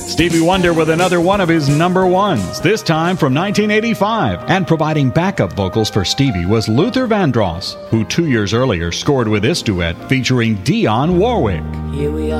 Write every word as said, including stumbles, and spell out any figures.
Stevie Wonder with another one of his number ones, this time from nineteen eighty-five. And providing backup vocals for Stevie was Luther Vandross, who two years earlier scored with this duet featuring Dionne Warwick. Here we are